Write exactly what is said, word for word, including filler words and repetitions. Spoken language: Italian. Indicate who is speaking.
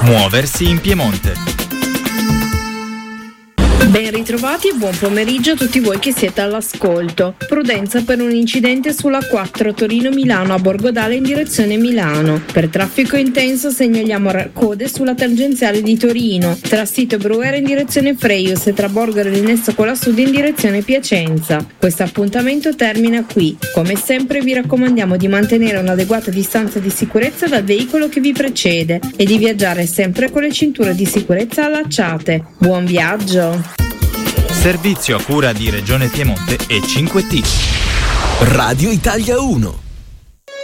Speaker 1: Muoversi in Piemonte.
Speaker 2: Ben ritrovati e buon pomeriggio a tutti voi che siete all'ascolto. Prudenza per un incidente sulla quattro Torino-Milano a Borgodale in direzione Milano. Per traffico intenso segnaliamo code sulla tangenziale di Torino, tra Sito Brugherio in direzione Freius e tra Borgaro e Linesto con la Sud in direzione Piacenza. Questo appuntamento termina qui. Come sempre vi raccomandiamo di mantenere un'adeguata distanza di sicurezza dal veicolo che vi precede e di viaggiare sempre con le cinture di sicurezza allacciate. Buon viaggio!
Speaker 1: Servizio a cura di Regione Piemonte e cinque T.
Speaker 3: Radio Italia uno.